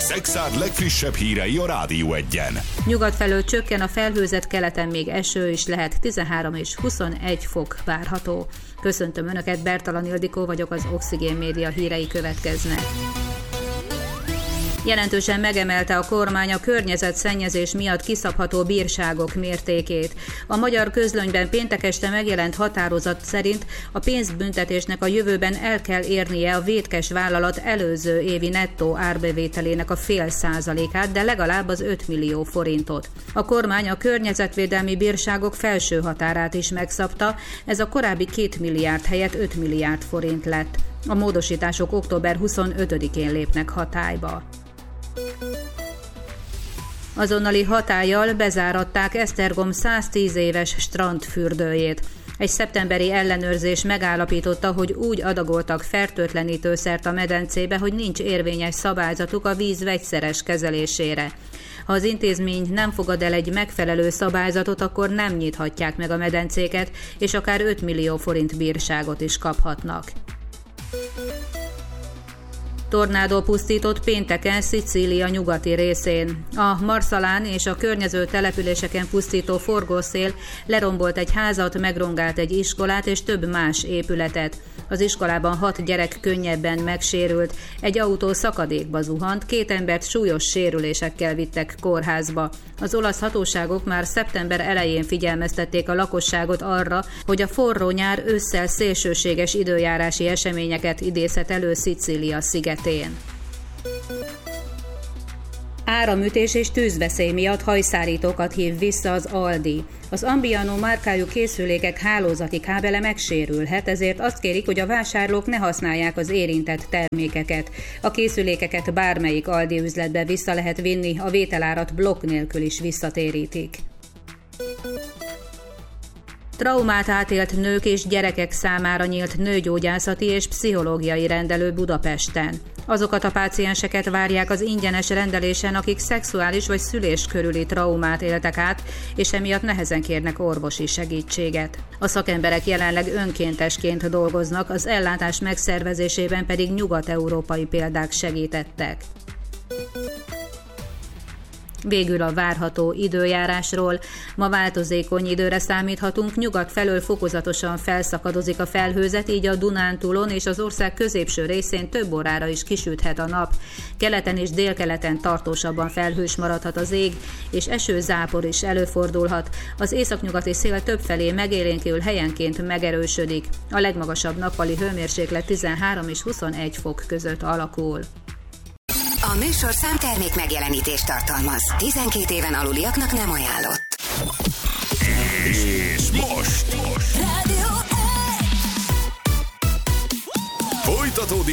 Szekszárd legfrissebb hírei a Rádió Egyen. Nyugat felől csökken a felhőzet, keleten még eső is lehet, 13 és 21 fok várható. Köszöntöm Önöket, Bertalan Ildikó vagyok, az Oxigén Média hírei következnek. Jelentősen megemelte a kormány a környezetszennyezés miatt kiszabható bírságok mértékét. A Magyar Közlönyben péntek este megjelent határozat szerint a pénzbüntetésnek a jövőben el kell érnie a vétkes vállalat előző évi nettó árbevételének a 0,5%-át, de legalább az 5 millió forintot. A kormány a környezetvédelmi bírságok felső határát is megszabta, ez a korábbi 2 milliárd helyett 5 milliárd forint lett. A módosítások október 25-én lépnek hatályba. Azonnali hatállyal bezáratták Esztergom 110 éves strandfürdőjét. Egy szeptemberi ellenőrzés megállapította, hogy úgy adagoltak fertőtlenítőszert a medencébe, hogy nincs érvényes szabályzatuk a víz vegyszeres kezelésére. Ha az intézmény nem fogad el egy megfelelő szabályzatot, akkor nem nyithatják meg a medencéket, és akár 5 millió forint bírságot is kaphatnak. Tornádó pusztított pénteken Szicília nyugati részén. A Marsalán és a környező településeken pusztító forgószél lerombolt egy házat, megrongált egy iskolát és több más épületet. Az iskolában 6 gyerek könnyebben megsérült, egy autó szakadékba zuhant, 2 embert súlyos sérülésekkel vittek kórházba. Az olasz hatóságok már szeptember elején figyelmeztették a lakosságot arra, hogy a forró nyár ősszel szélsőséges időjárási eseményeket idézhet elő Szicília szigetén. Áramütés és tűzveszély miatt hajszárítókat hív vissza az Aldi. Az Ambiano márkájú készülékek hálózati kábele megsérülhet, ezért azt kérik, hogy a vásárlók ne használják az érintett termékeket. A készülékeket bármelyik Aldi üzletbe vissza lehet vinni, a vételárat blokk nélkül is visszatérítik. Traumát átélt nők és gyerekek számára nyílt nőgyógyászati és pszichológiai rendelő Budapesten. Azokat a pácienseket várják az ingyenes rendelésen, akik szexuális vagy szülés körüli traumát éltek át, és emiatt nehezen kérnek orvosi segítséget. A szakemberek jelenleg önkéntesként dolgoznak, az ellátás megszervezésében pedig nyugat-európai példák segítettek. Végül a várható időjárásról. Ma változékony időre számíthatunk, nyugat felől fokozatosan felszakadozik a felhőzet, így a Dunántúlon és az ország középső részén több órára is kisüthet a nap. Keleten és délkeleten tartósabban felhős maradhat az ég, és eső-zápor is előfordulhat. Az északnyugati szél többfelé megélénkül, helyenként megerősödik. A legmagasabb nappali hőmérséklet 13 és 21 fok között alakul. A műsorszám termék megjelenítést tartalmaz. 12 éven aluliaknak nem ajánlott. És most folytatódik